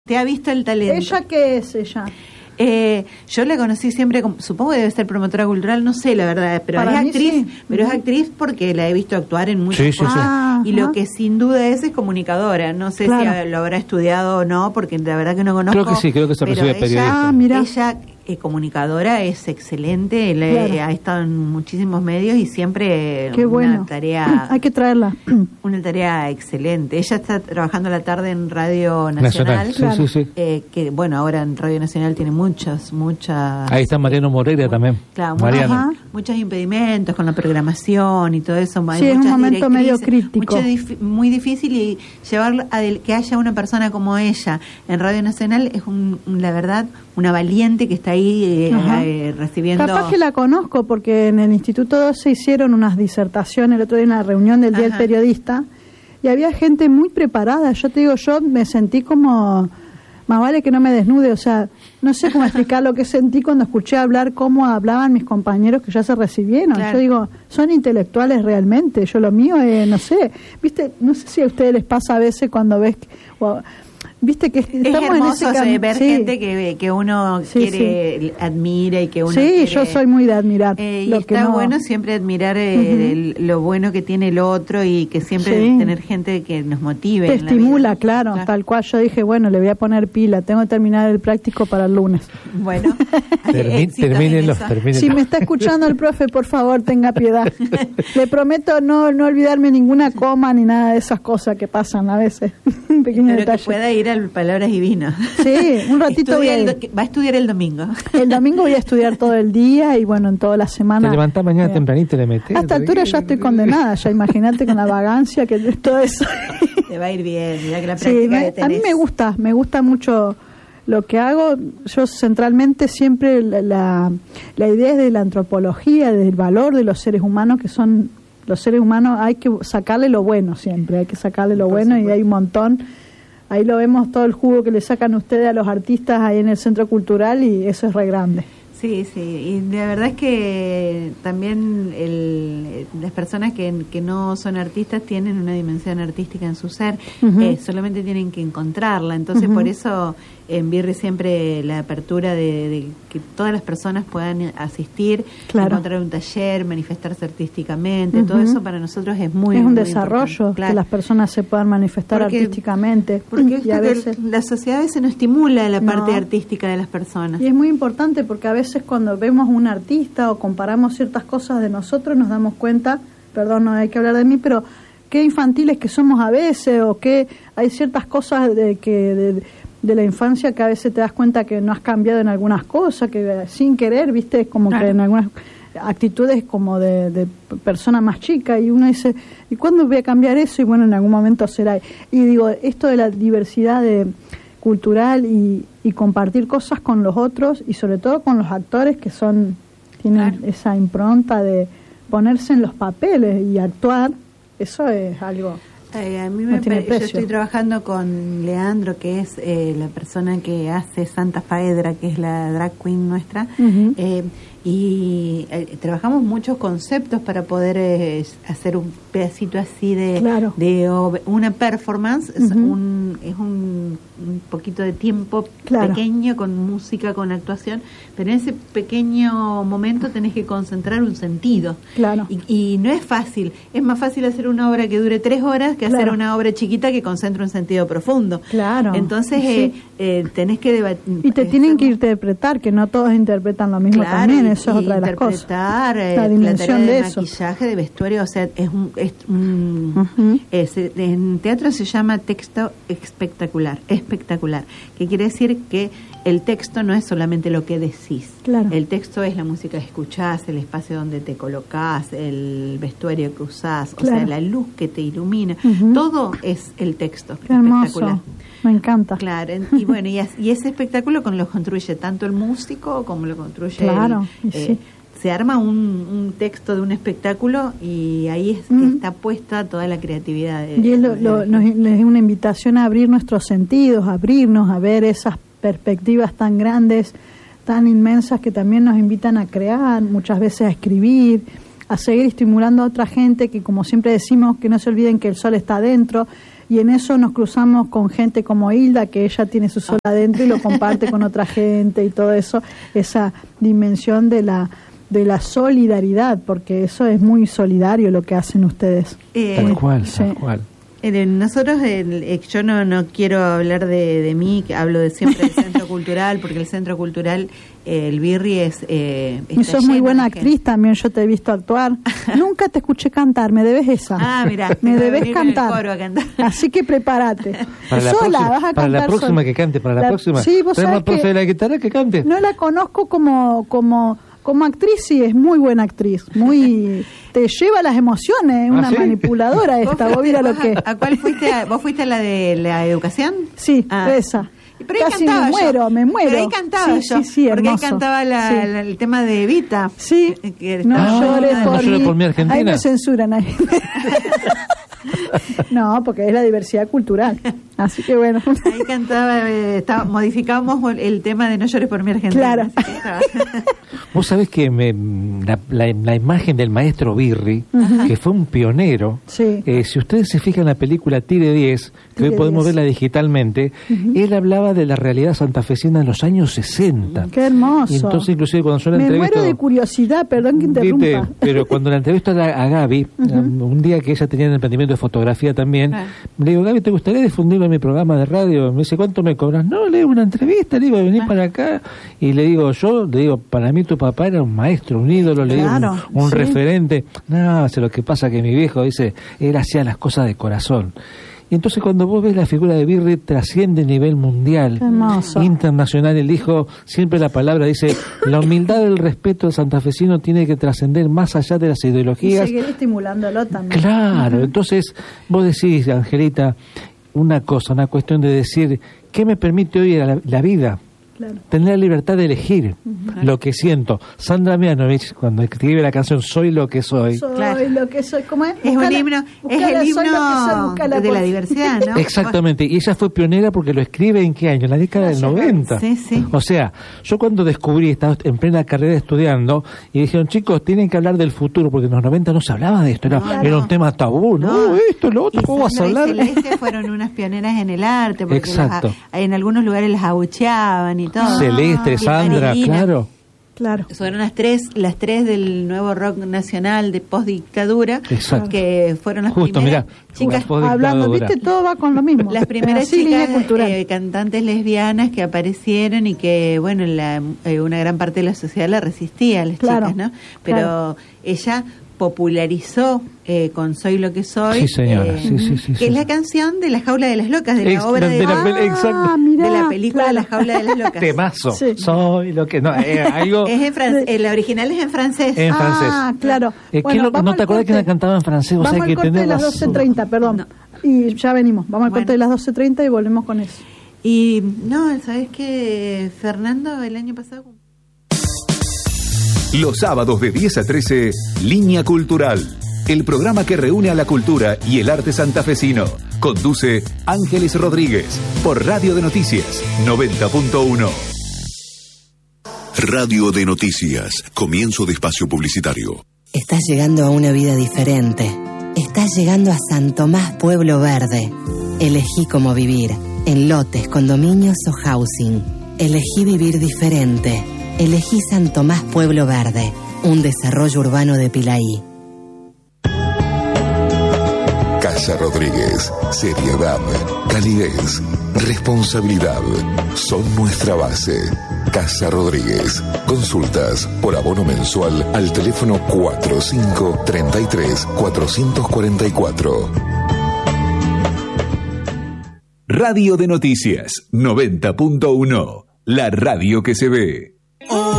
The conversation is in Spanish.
¿Te ha visto el talento? ¿Ella qué es ella? Yo la conocí siempre, supongo que debe ser promotora cultural, no sé la verdad, pero Para es mí actriz, sí. pero es actriz porque la he visto actuar en muchas cosas. Y lo que sin duda es comunicadora. No sé si lo habrá estudiado o no, porque la verdad que no conozco. Creo que sí, creo que se recibe periodista. Ella comunicadora, es excelente, ha estado en muchísimos medios y siempre una tarea. Hay que traerla. Una tarea excelente. Ella está trabajando a la tarde en Radio Nacional. Sí. Que bueno, ahora en Radio Nacional tiene muchas. Ahí está Mariano Moreira también. Claro, muchos impedimentos con la programación y todo eso. Sí, es un momento medio crítico. Muy difícil, y llevar a que haya una persona como ella en Radio Nacional es la verdad una valiente que está ahí recibiendo. Capaz que la conozco porque en el Instituto 12 hicieron unas disertaciones el otro día en la reunión del Día del Periodista y había gente muy preparada. Yo te digo, yo me sentí como, más vale que no me desnude, o sea, no sé cómo explicar lo que sentí cuando escuché hablar cómo hablaban mis compañeros que ya se recibieron. Yo digo, son intelectuales realmente. Yo lo mío, no sé, viste, no sé si a ustedes les pasa a veces cuando ves viste que estamos hermoso en ese ver gente que uno quiere, admira y que uno quiere. Yo soy muy de admirar. Y está bueno siempre admirar lo bueno que tiene el otro y que siempre tener gente que nos motive. Te estimula, claro, tal cual. Yo dije, bueno, le voy a poner pila, tengo que terminar el práctico para el lunes. Bueno, termínenlo. Si me está escuchando el profe, por favor, tenga piedad. Le prometo no olvidarme ninguna coma ni nada de esas cosas que pasan a veces. Un pequeño detalle. Que pueda ir al Palabras Divinas. Sí, un ratito va a estudiar el domingo. El domingo voy a estudiar todo el día y bueno, en toda la semana. Te levantás mañana tempranito y le metes. A esta altura ya estoy condenada, ya imagínate con la vagancia que todo eso. Te va a ir bien, ya que la práctica a mí me gusta mucho lo que hago. Yo centralmente siempre la idea es de la antropología, del valor de los seres humanos, que son los seres humanos, hay que sacarle lo bueno siempre, hay que sacarle lo bueno y hay un montón. Ahí lo vemos, todo el jugo que le sacan ustedes a los artistas ahí en el Centro Cultural y eso es re grande. Sí, y la verdad es que también las personas que no son artistas tienen una dimensión artística en su ser, solamente tienen que encontrarla. Entonces por eso en Birri siempre la apertura de que todas las personas puedan asistir, encontrar un taller, manifestarse artísticamente, todo eso para nosotros es muy un muy desarrollo, que las personas se puedan manifestar artísticamente. Porque a veces la sociedad a veces no estimula la parte artística de las personas. Y es muy importante porque a veces cuando vemos un artista o comparamos ciertas cosas de nosotros nos damos cuenta, perdón, no hay que hablar de mí, pero qué infantiles que somos a veces, o que hay ciertas cosas de la infancia que a veces te das cuenta que no has cambiado en algunas cosas, que sin querer, viste, como que en algunas actitudes como de persona más chica, y uno dice, ¿y cuándo voy a cambiar eso? Y bueno, en algún momento será. Y digo, esto de la diversidad cultural y compartir cosas con los otros, y sobre todo con los actores que tienen esa impronta de ponerse en los papeles y actuar, eso es algo. A mí yo estoy trabajando con Leandro, que es la persona que hace Santa Faedra, que es la drag queen nuestra, y trabajamos muchos conceptos para poder hacer un pedacito así de una performance. Es un poquito de tiempo pequeño, con música, con actuación, pero en ese pequeño momento tenés que concentrar un sentido. Y no es fácil. Es más fácil hacer una obra que dure 3 horas que hacer una obra chiquita que concentre un sentido profundo. Entonces tenés que debatir. Y te tienen que interpretar, que no todos interpretan lo mismo también, eso es otra de las cosas. La dimensión de maquillaje, de vestuario, o sea, en teatro se llama texto espectacular, que quiere decir que el texto no es solamente lo que decís. El texto es la música que escuchás, el espacio donde te colocás, el vestuario que usás, o sea, la luz que te ilumina. Todo es el texto. Espectacular. Me encanta. Y bueno, y ese espectáculo lo construye tanto el músico como lo construye se arma un texto de un espectáculo, y ahí es que está puesta toda la creatividad. Y es una invitación a abrir nuestros sentidos, a abrirnos, a ver esas perspectivas tan grandes, tan inmensas, que también nos invitan a crear, muchas veces a escribir, a seguir estimulando a otra gente, que como siempre decimos, que no se olviden que el sol está adentro, y en eso nos cruzamos con gente como Hilda, que ella tiene su sol adentro y lo comparte con otra gente y todo eso, esa dimensión de la solidaridad, porque eso es muy solidario lo que hacen ustedes. Tal cual, tal cual. Nosotros, yo no quiero hablar de mí, que hablo siempre del Centro Cultural, porque el Centro Cultural, el Birri es... y sos muy buena actriz también, yo te he visto actuar. Nunca te escuché cantar, me debes esa. Ah, mira, me debes cantar. El coro a cantar. Así que prepárate. Para la sola, próxima, vas a cantar para la próxima sola. que cante, para la próxima. Sí, vos sabés profe de la guitarra que cante. No la conozco como actriz, sí, es muy buena actriz, muy te lleva las emociones, una ¿sí? manipuladora esta, vos mira lo que... ¿A cuál fuiste? ¿Vos fuiste a la de la educación? Sí, esa. Pero ahí casi cantaba me muero. Pero ahí cantaba yo. Sí, porque hermoso. ahí cantaba el tema de Evita. Sí, no llores por mi Argentina. Ahí me censuran ahí. No, porque es la diversidad cultural. Así que bueno. Ahí cantaba, modificamos el tema de No llores por mi Argentina. Claro. Vos sabés que la imagen del maestro Birri, que fue un pionero, sí. Si ustedes se fijan en la película Tire 10, que hoy podemos verla digitalmente, él hablaba de la realidad santafesina en los años 60. Qué hermoso. Y entonces, inclusive, cuando yo la me entrevisto... muero de curiosidad, perdón que interrumpa. Pero cuando la entrevisto a Gaby, un día que ella tenía un emprendimiento de fotografía también, le digo, Gaby, ¿te gustaría difundirlo en mi programa de radio? Me dice, ¿cuánto me cobras? No, le digo, una entrevista, le digo, venís para acá. Y le digo, para mí tu papá era un maestro, un ídolo, le digo, un referente. No, lo que pasa que mi viejo, dice, él hacía las cosas de corazón. Y entonces cuando vos ves la figura de Birri, trasciende a nivel mundial, internacional. Él dijo, siempre la palabra dice, la humildad, el respeto del santafesino tiene que trascender más allá de las ideologías. Y seguir estimulándolo también. Claro, entonces vos decís, Angelita, una cuestión de decir, ¿qué me permite hoy la vida? Claro. Tener la libertad de elegir lo que siento. Sandra Mianovich, cuando escribe la canción Soy lo que soy. Soy lo que soy. ¿Cómo es? Es un himno, es el himno de la diversidad, ¿no? Exactamente. Y ella fue pionera porque lo escribe ¿en qué año? En la década del 90. Sí. O sea, yo cuando descubrí, estaba en plena carrera estudiando, y dijeron, chicos, tienen que hablar del futuro, porque en los 90 no se hablaba de esto. Era un tema tabú. No, esto, lo otro, ¿cómo vas a hablar? Y Celeste fueron unas pioneras en el arte, porque en algunos lugares las abucheaban y todo. Celeste, Sandra, claro. Fueron las tres del nuevo rock nacional de postdictadura, que fueron las primeras chicas hablando, viste, todo va con lo mismo. Las primeras chicas cantantes lesbianas que aparecieron y que, bueno, una gran parte de la sociedad la resistía a las chicas, ¿no? Pero ella popularizó con Soy lo que soy, sí, señora. Que es la canción de La jaula de las locas, de la obra de la película La jaula de las locas. Temazo. Soy lo que algo es en francés, el original es en francés. Claro. Bueno, ¿no te acuerdas que la cantaba en francés? Vamos al corte de las 12:30, perdón. Y ya venimos. Vamos al corte de las 12:30 y volvemos con eso. Y ¿sabés qué, Fernando? El año pasado... Los sábados de 10 a 13, Línea Cultural, el programa que reúne a la cultura y el arte santafesino. Conduce Ángeles Rodríguez por Radio de Noticias 90.1. Radio de Noticias, comienzo de espacio publicitario. Estás llegando a una vida diferente. Estás llegando a San Tomás Pueblo Verde. Elegí cómo vivir, en lotes, condominios o housing. Elegí vivir diferente. Elegí San Tomás Pueblo Verde, un desarrollo urbano de Pilaí. Casa Rodríguez, seriedad, calidez, responsabilidad, son nuestra base. Casa Rodríguez, consultas por abono mensual al teléfono 4533-444. Radio de Noticias 90.1, la radio que se ve.